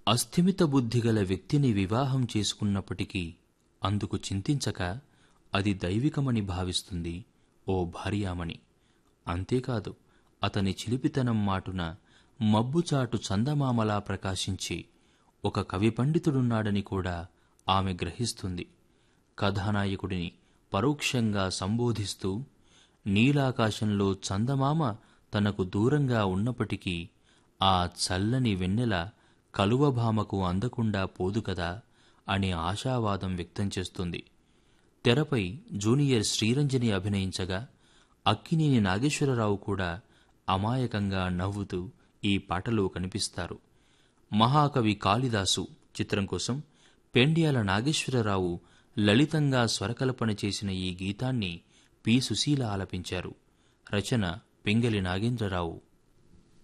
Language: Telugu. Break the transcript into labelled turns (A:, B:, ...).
A: అస్థిమిత బుద్ధిగల వ్యక్తిని వివాహం చేసుకున్నప్పటికీ అందుకు చింతించక అది దైవికమని భావిస్తుంది ఓ భార్యామణి. అంతేకాదు, అతని చిలిపితనం మాటున మబ్బుచాటు చందమామలా ప్రకాశించి ఒక కవి పండితుడున్నాడని కూడా ఆమె గ్రహిస్తుంది. కథానాయకుడిని పరోక్షంగా సంబోధిస్తూ నీలాకాశంలో చందమామ తనకు దూరంగా ఉన్నప్పటికీ ఆ చల్లని వెన్నెల కలువభామకు అందకుండా పోదు కదా అనే ఆశావాదం వ్యక్తం చేస్తుంది. తెరపై జూనియర్ శ్రీరంజని అభినయించగా అక్కినేని నాగేశ్వరరావు కూడా అమాయకంగా నవ్వుతూ ఈ పాటలో కనిపిస్తారు. మహాకవి కాళిదాసు చిత్రం కోసం పెండ్యాల నాగేశ్వరరావు లలితంగా స్వరకల్పన చేసిన ఈ గీతాన్ని పి. సుశీల ఆలపించారు. రచన పింగళి నాగేంద్రరావు.